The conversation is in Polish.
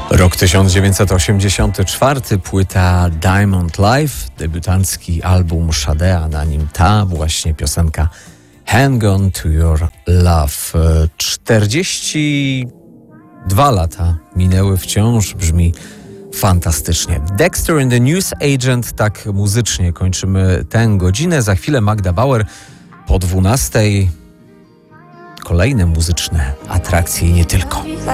Rok 1984, płyta Diamond Life, debiutancki album Shadea, na nim ta właśnie piosenka Hang On To Your Love. 42 lata minęły, wciąż brzmi fantastycznie. Dexter and the Newsagent, tak muzycznie kończymy tę godzinę. Za chwilę Magda Bauer po 12:00. Kolejne muzyczne atrakcje i nie tylko.